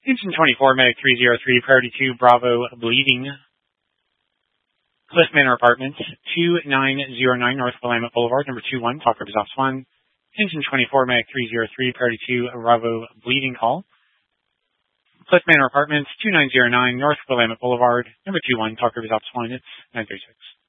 Engine 24, Medic 303, Priority 2, Bravo, bleeding. Cliff Manor Apartments, 2909 North Willamette Boulevard, number 21, Talk Rivers Office 1. Engine 24, Medic 303, Priority 2, Bravo, bleeding call. Cliff Manor Apartments, 2909 North Willamette Boulevard, number 21, Talk Rivers Office 1. It's 936.